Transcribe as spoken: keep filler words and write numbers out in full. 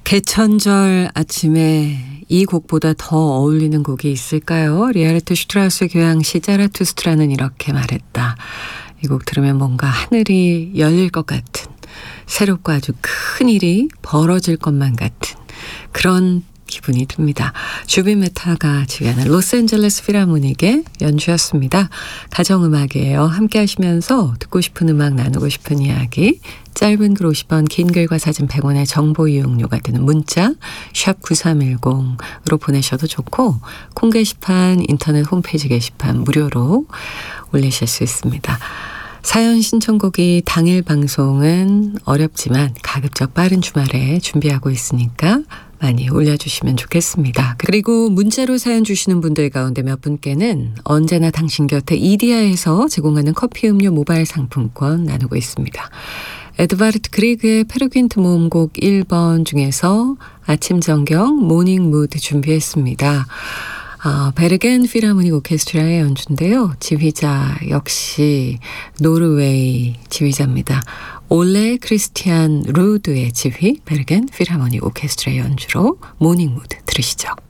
개천절 아침에 이 곡보다 더 어울리는 곡이 있을까요? 리하르트 슈트라우스 교향시 자라투스트라는 이렇게 말했다. 이 곡 들으면 뭔가 하늘이 열릴 것 같은, 새롭고 아주 큰 일이 벌어질 것만 같은 그런 기분이 듭니다. 주빈 메타가 지휘하는 로스앤젤레스 필하모닉의 연주였습니다. 가정음악이에요. 함께 하시면서 듣고 싶은 음악, 나누고 싶은 이야기, 짧은 글 오십 원, 긴 글과 사진 백 원의 정보 이용료가 되는 문자 샵 구삼일공으로 보내셔도 좋고, 콩 게시판, 인터넷 홈페이지 게시판 무료로 올리실 수 있습니다. 사연 신청곡이 당일 방송은 어렵지만 가급적 빠른 주말에 준비하고 있으니까 많이 올려주시면 좋겠습니다. 그리고 문자로 사연 주시는 분들 가운데 몇 분께는 언제나 당신 곁에 이디야에서 제공하는 커피 음료 모바일 상품권 나누고 있습니다. 에드바르트 그리그의 페르귄트 모음곡 일 번 중에서 아침 정경 모닝 무드 준비했습니다. 아, 베르겐 필하모닉 오케스트라의 연주인데요. 지휘자 역시 노르웨이 지휘자입니다. 올레 크리스티안 루드의 지휘, 베르겐 필하모닉 오케스트라의 연주로 모닝 무드 들으시죠.